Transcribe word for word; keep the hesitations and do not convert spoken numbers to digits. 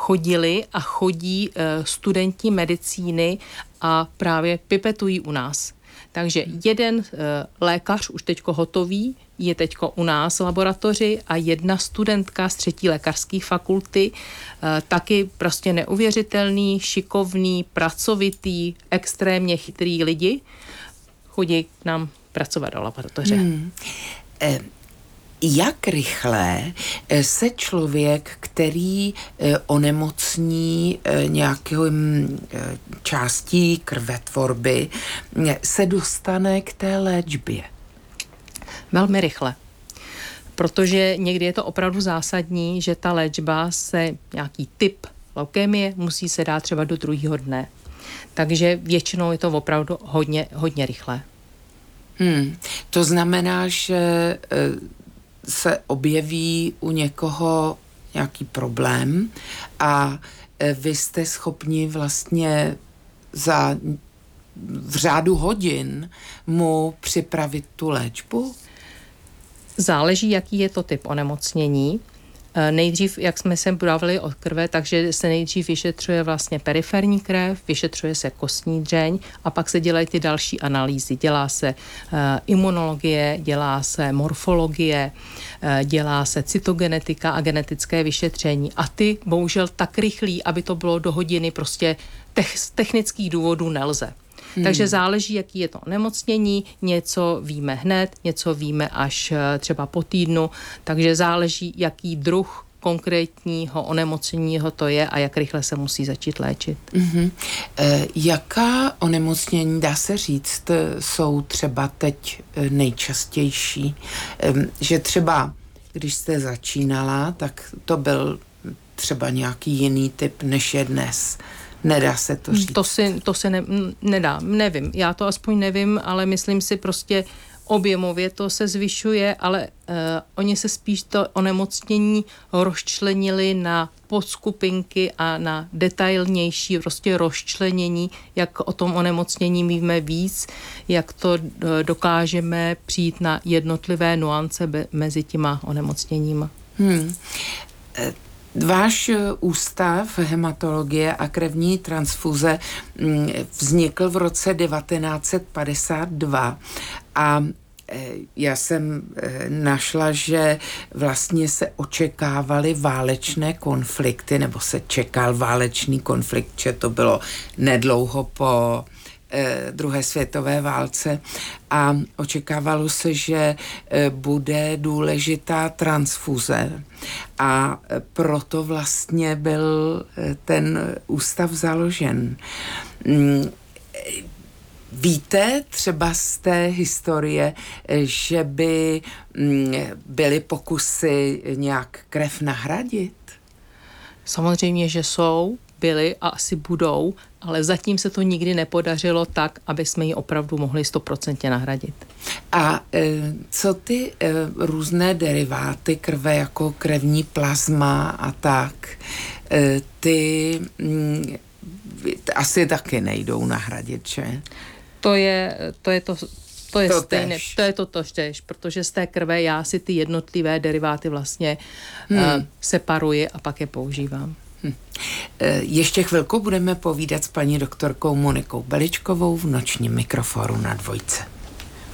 chodili a chodí studenti medicíny a právě pipetují u nás. Takže jeden lékař už teďko hotový, je teďko u nás v laboratoři a jedna studentka z třetí lékařské fakulty, taky prostě neuvěřitelný, šikovný, pracovitý, extrémně chytrý lidi, chodí k nám pracovat do laboratoře. Hmm. E- Jak rychle se člověk, který onemocní nějakou částí krvetvorby, se dostane k té léčbě? Velmi rychle. Protože někdy je to opravdu zásadní, že ta léčba se, nějaký typ leukémie, musí se dát třeba do druhého dne. Takže většinou je to opravdu hodně, hodně rychlé. Hmm. To znamená, že se objeví u někoho nějaký problém a vy jste schopni vlastně za v řádu hodin mu připravit tu léčbu? Záleží, jaký je to typ onemocnění. Nejdřív, jak jsme se bavili o krve, takže se nejdřív vyšetřuje vlastně periferní krev, vyšetřuje se kostní dřeň a pak se dělají ty další analýzy. Dělá se uh, imunologie, dělá se morfologie, uh, dělá se cytogenetika a genetické vyšetření. A ty bohužel tak rychlý, aby to bylo do hodiny, prostě tech, z technických důvodů nelze. Hmm. Takže záleží, jaký je to onemocnění, něco víme hned, něco víme až třeba po týdnu, takže záleží, jaký druh konkrétního onemocnění to je a jak rychle se musí začít léčit. Mm-hmm. E, jaká onemocnění, dá se říct, jsou třeba teď nejčastější? E, že třeba, když jste začínala, tak to byl třeba nějaký jiný typ, než je dnes. Nedá se to říct. To si, to si ne, nedá, nevím. Já to aspoň nevím, ale myslím si prostě objemově to se zvyšuje, ale uh, oni se spíš to onemocnění rozčlenili na podskupinky a na detailnější prostě rozčlenění, jak o tom onemocnění víme víc, jak to uh, dokážeme přijít na jednotlivé nuance be, mezi těma onemocněníma. Hmm. E- Váš ústav hematologie a krevní transfuze vznikl v roce devatenáct set padesát dva a já jsem našla, že vlastně se očekávaly válečné konflikty, nebo se čekal válečný konflikt, že to bylo nedlouho po druhé světové válce a očekávalo se, že bude důležitá transfuze a proto vlastně byl ten ústav založen. Víte třeba z té historie, že by byly pokusy nějak krev nahradit? Samozřejmě, že jsou, byly a asi budou, ale zatím se to nikdy nepodařilo tak, aby jsme ji opravdu mohli stoprocentně nahradit. A e, co ty e, různé deriváty krve, jako krevní plazma a tak, e, ty m, asi taky nejdou nahradit, že? To je to, je to To je, to, stejné, to je to tož tež, protože z té krve já si ty jednotlivé deriváty vlastně hmm. uh, separuji a pak je používám. Hm. E, ještě chvilku budeme povídat s paní doktorkou Monikou Beličkovou v nočním mikrofonu na Dvojce.